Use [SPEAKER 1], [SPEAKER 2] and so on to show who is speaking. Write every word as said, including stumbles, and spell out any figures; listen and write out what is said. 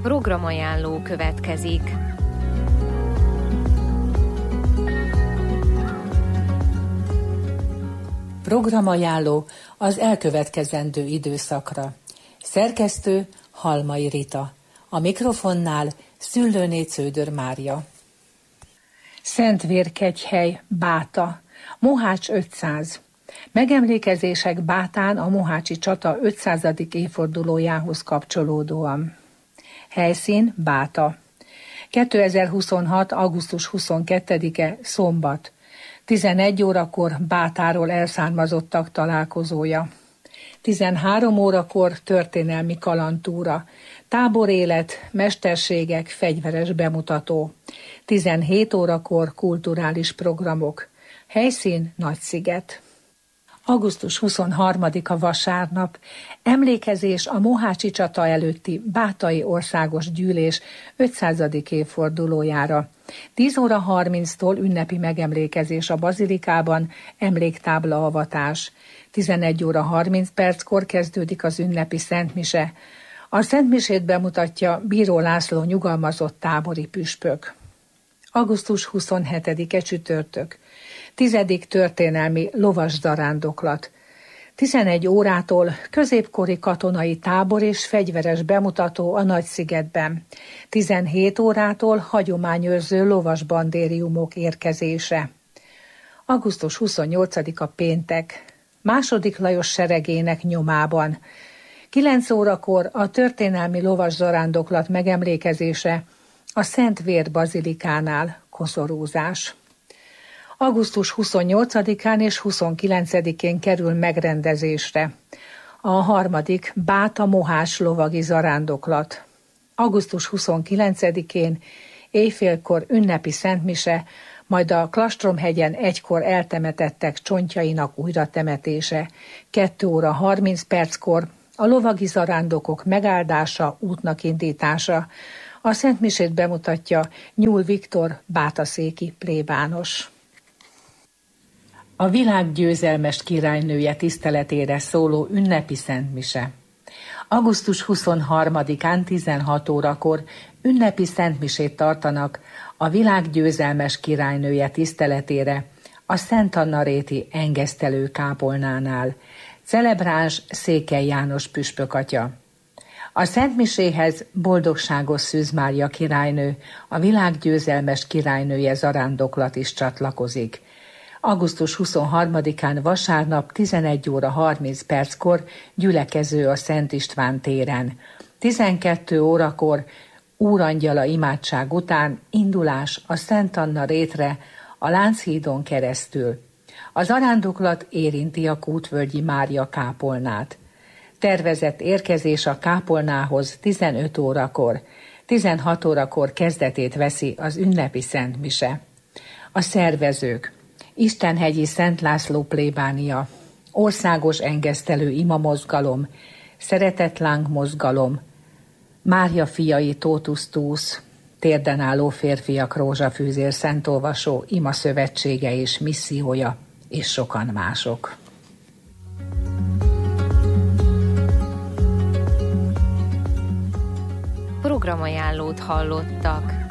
[SPEAKER 1] Programajánló következik.
[SPEAKER 2] Programajánló az elkövetkezendő időszakra. Szerkesztő Halmai Rita. A mikrofonnál Szüllőné Cződör Mária.
[SPEAKER 3] Szentvérkegyhely, Báta, Mohács ötszáz. Megemlékezések Bátán a mohácsi csata ötszázadik évfordulójához kapcsolódóan. Helyszín Báta. kétezer-huszonhat. augusztus huszonkettedike szombat. tizenegy órakor Bátáról elszármazottak találkozója. tizenhárom órakor történelmi kalandtúra, táborélet, mesterségek, fegyveres bemutató. tizenhét órakor kulturális programok. Helyszín Nagysziget. augusztus huszonharmadika vasárnap, emlékezés a mohácsi csata előtti Bátai Országos Gyűlés ötszázadik évfordulójára. tíz óra harminctól ünnepi megemlékezés a bazilikában, emléktábla avatás. tizenegy óra harminc perckor kezdődik az ünnepi szentmise. A szentmisét bemutatja Bíró László nyugalmazott tábori püspök. augusztus huszonhetedike csütörtök. Tizedik történelmi lovaszarándoklat. tizenegy órától középkori katonai tábor és fegyveres bemutató a Nagyszigetben. tizenhét órától hagyományőrző lovasbandériumok érkezése. augusztus huszonnyolcadika péntek. Második Lajos seregének nyomában. kilenc órakor a történelmi lovaszarándoklat megemlékezése a Szent Vér bazilikánál, koszorúzás. augusztus huszonnyolcadikán és huszonkilencedikén kerül megrendezésre a harmadik Báta Mohács lovagi zarándoklat. augusztus huszonkilencedikén éjfélkor ünnepi szentmise, majd a Klastromhegyen egykor eltemetettek csontjainak újratemetése, két óra harminc perckor a lovagi zarándokok megáldása, útnak indítása. A szentmisét bemutatja Nyúl Viktor bátaszéki plébános. A világ győzelmes királynője tiszteletére szóló ünnepi szentmise. augusztus huszonharmadikán tizenhat órakor ünnepi szentmisét tartanak a világ győzelmes királynője tiszteletére a Szent Anna-réti engesztelő kápolnánál. Celebráns Székely János püspökatya. A szentmiséhez Boldogságos Szűz Mária királynő, a világ győzelmes királynője zarándoklat is csatlakozik. augusztus huszonharmadikán vasárnap tizenegy óra harminc perckor gyülekező a Szent István téren. tizenkét órakor úrangyala imádság után indulás a Szent Anna rétre a Lánchídon keresztül. A zarándoklat érinti a Kútvölgyi Mária kápolnát. Tervezett érkezés a kápolnához tizenöt órakor, tizenhat órakor kezdetét veszi az ünnepi szentmise. A szervezők: Istenhegyi Szent László plébánia, Országos Engesztelő Imamozgalom, Szeretetláng mozgalom, Mária fiai Tótusz Túsz, Térden álló férfiak rózsafűzér szentolvasó ima szövetsége és missziója, és sokan mások.
[SPEAKER 1] Programajánlót hallottak.